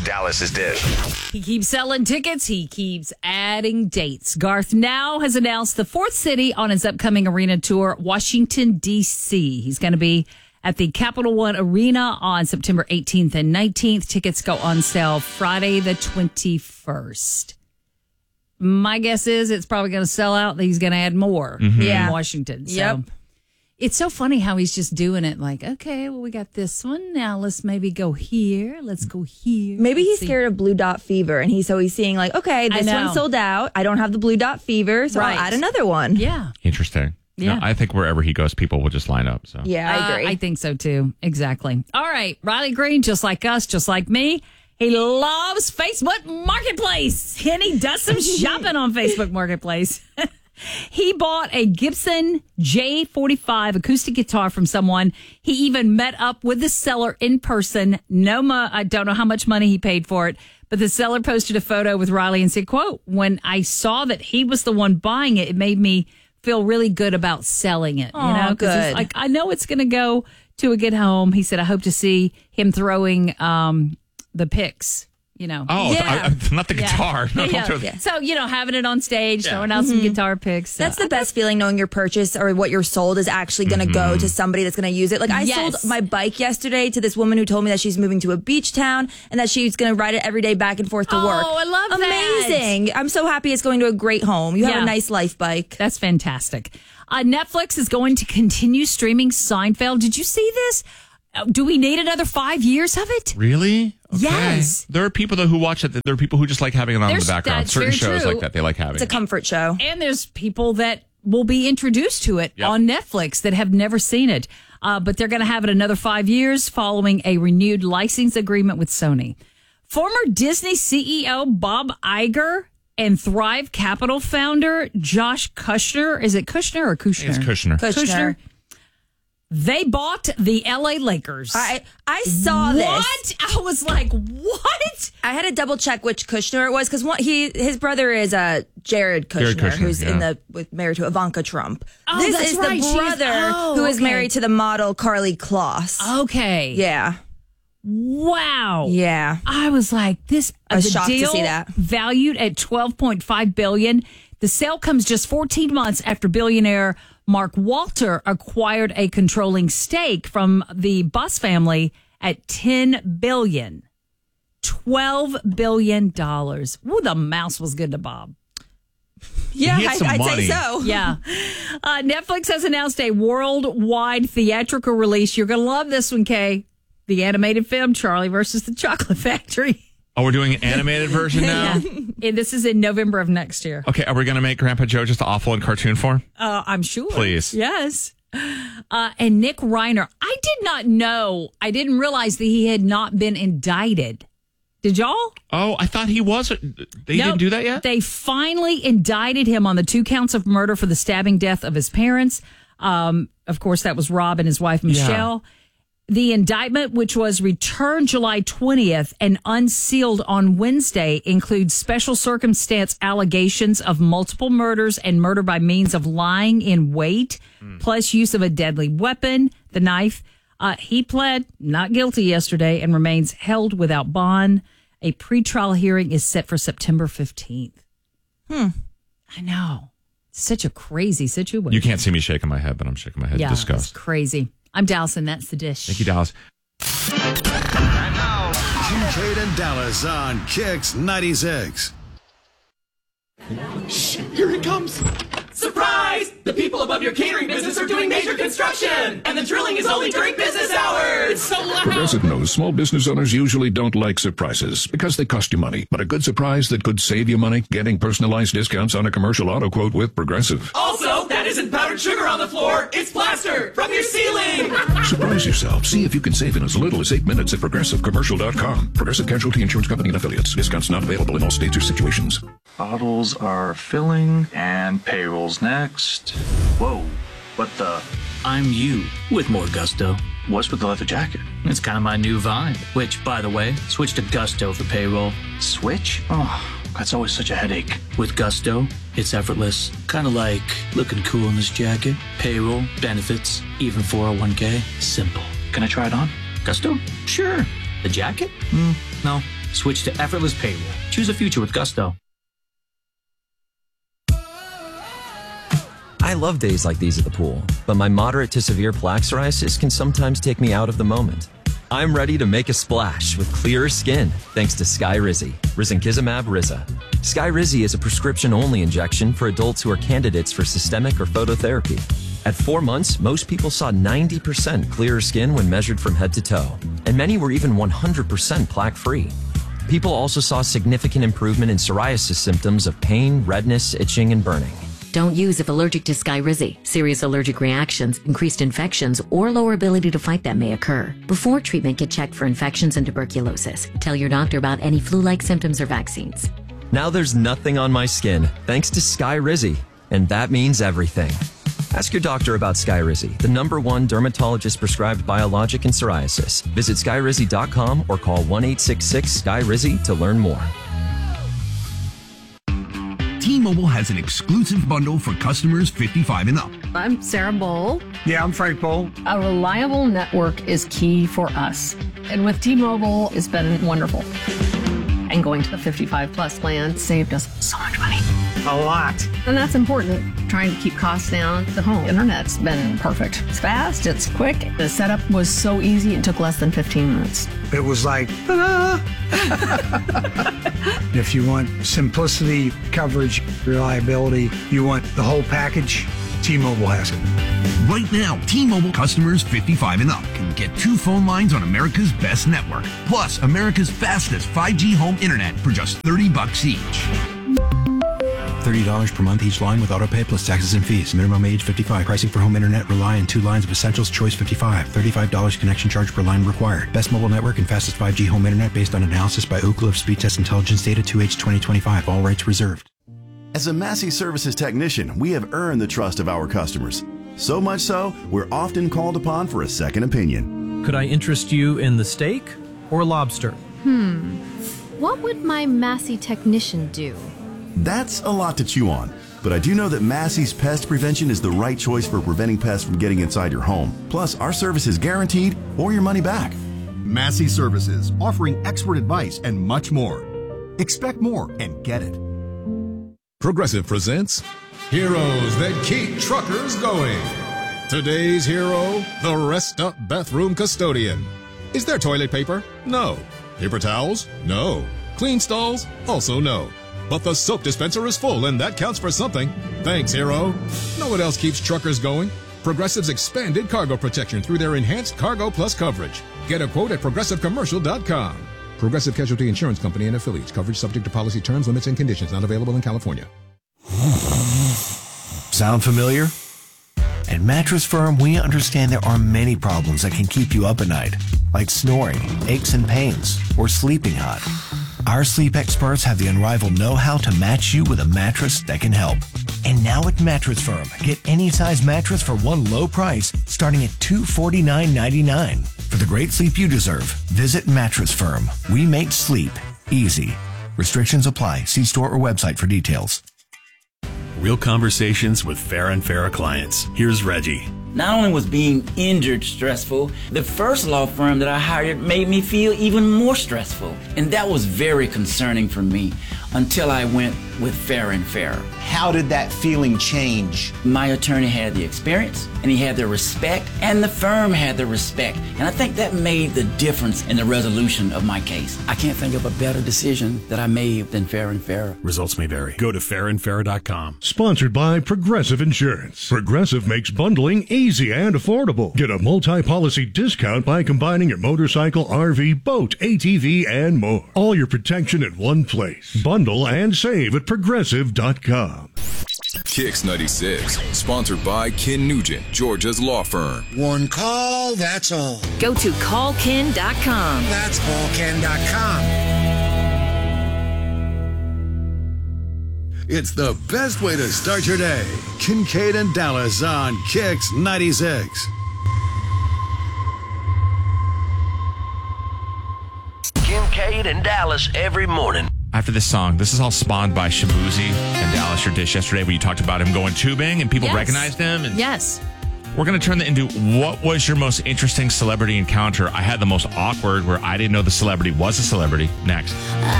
Dallas's Dish. He keeps selling tickets. He keeps adding dates. Garth now has announced the fourth city on his upcoming arena tour, Washington, D.C. He's going to be at the Capital One Arena on September 18th and 19th. Tickets go on sale Friday the 21st. My guess is it's probably going to sell out. He's going to add more in Washington. So. It's so funny how he's just doing it like, okay, well, we got this one. Now let's maybe go here. Let's go here. Maybe he's scared of blue dot fever. And he's seeing like, okay, this one's sold out. I don't have the blue dot fever, so I'll add another one. Yeah. Interesting. Yeah. No, I think wherever he goes, people will just line up. So yeah, I agree. I think so too. Exactly. All right. Riley Green, just like us, just like me. He loves Facebook Marketplace. And he does some shopping on Facebook Marketplace. He bought a Gibson J45 acoustic guitar from someone. He even met up with the seller in person. I don't know how much money he paid for it, but the seller posted a photo with Riley and said, quote, when I saw that he was the one buying it, it made me feel really good about selling it. Oh, you know, good. Like, I know it's going to go to a good home. He said, I hope to see him throwing the pics. You know, not the guitar. So, having it on stage, throwing out some guitar picks. That's the best feeling, knowing your purchase or what you're sold is actually going to go to somebody that's going to use it. Like I sold my bike yesterday to this woman who told me that she's moving to a beach town and that she's going to ride it every day back and forth to work. Oh, I love that. Amazing. I'm so happy it's going to a great home. You have a nice life bike. That's fantastic. Netflix is going to continue streaming Seinfeld. Did you see this? Do we need another 5 years of it? Really? Okay. Yes. There are people who watch it. There are people who just like having it on in the background. Certain shows like that they like having. It's a comfort show. And there's people that will be introduced to it on Netflix that have never seen it. But they're going to have it another 5 years following a renewed license agreement with Sony. Former Disney CEO Bob Iger and Thrive Capital founder Josh Kushner. Is it Kushner or Kushner? It's Kushner. Kushner. They bought the LA Lakers. I saw this. What? I was like, what? I had to double check which Kushner it was because his brother is Jared Kushner, who's married to Ivanka Trump. Oh, this that's is right. the brother who is married to the model Carly Kloss. Okay. Yeah. Wow. Yeah. I was like, I was shocked to see that. Valued at $12.5 billion. The sale comes just 14 months after billionaire Mark Walter acquired a controlling stake from the Bus family at $10 billion. $12 billion. Ooh, the mouse was good to Bob. Yeah, I'd say so. Yeah. Netflix has announced a worldwide theatrical release. You're going to love this one, Kay. The animated film, Charlie versus the Chocolate Factory. Oh, we're doing an animated version now? And this is in November of next year. Okay, are we going to make Grandpa Joe just awful in cartoon form? I'm sure. Please. Yes. And Nick Reiner. I didn't realize that he had not been indicted. Did y'all? Oh, I thought he was. They didn't do that yet? They finally indicted him on the 2 counts of murder for the stabbing death of his parents. Of course, that was Rob and his wife, Michelle. Yeah. The indictment, which was returned July 20th and unsealed on Wednesday, includes special circumstance allegations of multiple murders and murder by means of lying in wait, plus use of a deadly weapon, the knife. He pled not guilty yesterday and remains held without bond. A pretrial hearing is set for September 15th. I know. Such a crazy situation. You can't see me shaking my head, but I'm shaking my head. Disgust. It's crazy. I'm Dallas, and that's the dish. Thank you, Dallas. And now, Kincaid and Dallas on Kicks 96. Shh, here it comes. Surprise! The people above your catering business are doing major construction, and the drilling is only during business hours. It's so loud. Progressive knows small business owners usually don't like surprises because they cost you money. But a good surprise that could save you money, getting personalized discounts on a commercial auto quote with Progressive. Also, that isn't powdered sugar on the floor. It's plaster from your ceiling. Surprise yourself. See if you can save in as little as 8 minutes at progressivecommercial.com. Progressive Casualty Insurance Company and Affiliates. Discounts not available in all states or situations. Bottles are filling and payrolls next. Whoa, what the? I'm you with more gusto. What's with the leather jacket? It's kind of my new vibe, which, by the way, switch to Gusto for payroll. Switch? Oh, that's always such a headache. With Gusto, it's effortless. Kind of like looking cool in this jacket. Payroll, benefits, even 401k. Simple. Can I try it on? Gusto? Sure. The jacket? No. Switch to effortless payroll. Choose a future with Gusto. I love days like these at the pool, but my moderate to severe plaque psoriasis can sometimes take me out of the moment. I'm ready to make a splash with clearer skin thanks to Skyrizi, risankizumab Riza. Skyrizi is a prescription-only injection for adults who are candidates for systemic or phototherapy. At 4 months, most people saw 90% clearer skin when measured from head to toe, and many were even 100% plaque-free. People also saw significant improvement in psoriasis symptoms of pain, redness, itching, and burning. Don't use if allergic to Skyrizi. Serious allergic reactions, increased infections, or lower ability to fight them may occur. Before treatment, get checked for infections and tuberculosis. Tell your doctor about any flu-like symptoms or vaccines. Now there's nothing on my skin thanks to Skyrizi, and that means everything. Ask your doctor about Skyrizi, the #1 dermatologist-prescribed biologic in psoriasis. Visit Skyrizi.com or call 1-866-SKYRIZI to learn more. T-Mobile has an exclusive bundle for customers 55 and up. I'm Sarah Bowl. Yeah, I'm Frank Bowl. A reliable network is key for us. And with T-Mobile, it's been wonderful. And going to the 55 plus plan saved us so much money. A lot. And that's important. Trying to keep costs down. The home internet's been perfect. It's fast, it's quick. The setup was so easy, it took less than 15 minutes. It was like, ta-da! If you want simplicity, coverage, reliability, you want the whole package, T-Mobile has it. Right now, T-Mobile customers 55 and up can get 2 phone lines on America's best network, plus America's fastest 5G home internet for just $30 each. $30 per month each line with autopay plus taxes and fees. Minimum age 55. Pricing for home internet rely on 2 lines of Essentials Choice 55. $35 connection charge per line required. Best mobile network and fastest 5G home internet based on analysis by Ookla of Speed Test Intelligence data 2H 2025. All rights reserved. As a Massey Services technician, we have earned the trust of our customers. So much so, we're often called upon for a second opinion. Could I interest you in the steak or lobster? What would my Massey technician do? That's a lot to chew on, but I do know that Massey's Pest Prevention is the right choice for preventing pests from getting inside your home. Plus, our service is guaranteed or your money back. Massey Services, offering expert advice and much more. Expect more and get it. Progressive presents Heroes That Keep Truckers Going. Today's hero, the rest-up bathroom custodian. Is there toilet paper? No. Paper towels? No. Clean stalls? Also no. But the soap dispenser is full, and that counts for something. Thanks, hero. Know what else keeps truckers going? Progressive's expanded cargo protection through their enhanced Cargo Plus coverage. Get a quote at ProgressiveCommercial.com. Progressive Casualty Insurance Company and affiliates. Coverage subject to policy terms, limits, and conditions. Not available in California. Sound familiar? At Mattress Firm, we understand there are many problems that can keep you up at night, like snoring, aches and pains, or sleeping hot. Our sleep experts have the unrivaled know-how to match you with a mattress that can help. And now at Mattress Firm, get any size mattress for one low price, starting at $249.99. For the great sleep you deserve, visit Mattress Firm. We make sleep easy. Restrictions apply. See store or website for details. Real conversations with Farah and Farah clients. Here's Reggie. Not only was being injured stressful, the first law firm that I hired made me feel even more stressful. And that was very concerning for me until I went with Farah and Farah. How did that feeling change? My attorney had the experience, and he had the respect, and the firm had the respect. And I think that made the difference in the resolution of my case. I can't think of a better decision that I made than Farah and Farah. Results may vary. Go to farandfarah.com. Sponsored by Progressive Insurance. Progressive makes bundling easy and affordable. Get a multi-policy discount by combining your motorcycle, RV, boat, ATV, and more. All your protection in one place. Bundle and save at Progressive.com. Kicks 96, sponsored by Ken Nugent, Georgia's law firm. One call, that's all. Go to callken.com. That's callken.com. It's the best way to start your day. Kincaid and Dallas on Kicks 96. Kincaid and Dallas every morning. After this song, this is all spawned by Shabuzi and Dallas Your Dish yesterday, where you talked about him going tubing and people recognized him. And yes. We're going to turn that into what was your most interesting celebrity encounter? I had the most awkward where I didn't know the celebrity was a celebrity. Next.